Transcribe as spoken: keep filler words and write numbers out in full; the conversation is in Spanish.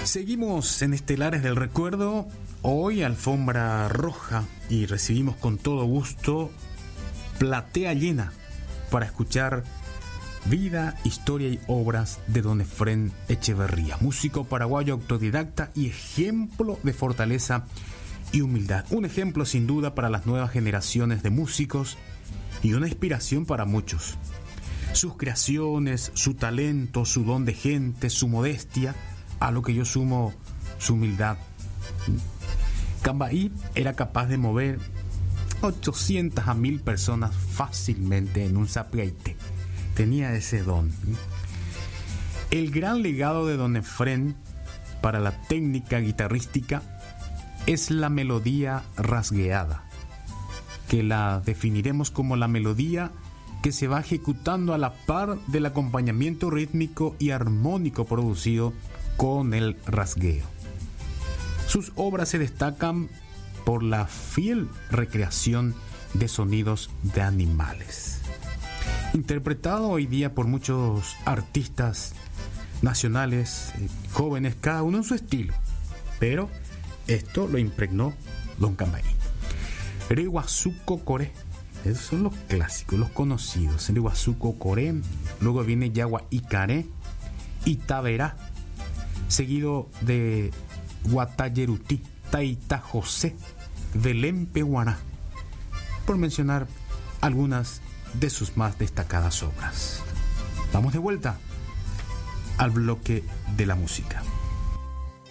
Seguimos en Estelares del Recuerdo, hoy alfombra roja, y recibimos con todo gusto platea llena para escuchar vida, historia y obras de don Efrén Echeverría, músico paraguayo autodidacta y ejemplo de fortaleza y humildad. Un ejemplo sin duda para las nuevas generaciones de músicos y una inspiración para muchos. Sus creaciones, su talento, su don de gente, su modestia, a lo que yo sumo su humildad. Cambaí era capaz de mover ochocientas a mil personas fácilmente en un zapiaite. Tenía ese don. El gran legado de don Efrén para la técnica guitarrística es la melodía rasgueada, que la definiremos como la melodía que se va ejecutando a la par del acompañamiento rítmico y armónico producido con el rasgueo. Sus obras se destacan por la fiel recreación de sonidos de animales, interpretado hoy día por muchos artistas nacionales, eh, jóvenes, cada uno en su estilo, pero esto lo impregnó don Cambaí. Reguazuco Coré, esos son los clásicos, los conocidos. Reguazuco Coré, luego viene Yagua Icaré, Itaverá, seguido de Guatayerutí, Taita José, Belén Pehuaná, por mencionar algunas de sus más destacadas obras. Vamos de vuelta al bloque de la música.